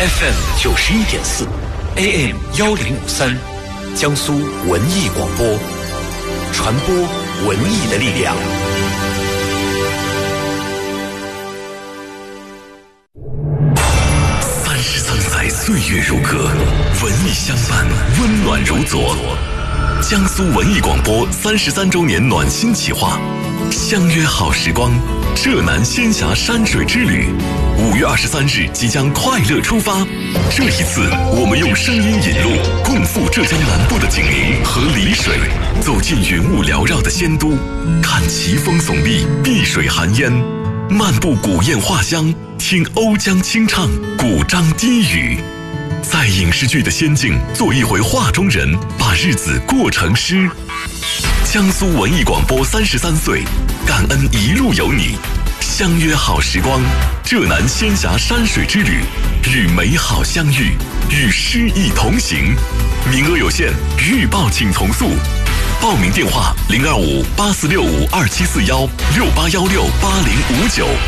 FM 91.4 AM 1053，江苏文艺广播，传播文艺的力量。33载岁月如歌，文艺相伴，温暖如昨。江苏文艺广播33周年暖心企划，相约好时光，浙南仙峡山水之旅，5月23日即将快乐出发。这一次，我们用声音引路，共赴浙江南部的景宁和丽水，走进云雾缭绕的仙都，看奇峰耸立，碧水含烟，漫步古堰画乡，听瓯江清唱，古獐低语。在影视剧的仙境做一回画中人，把日子过成诗。江苏文艺广播33岁，感恩一路有你，相约好时光，浙南仙峡山水之旅，与美好相遇，与诗意同行。名额有限，预报请从速。报名电话：02584652741，68168059。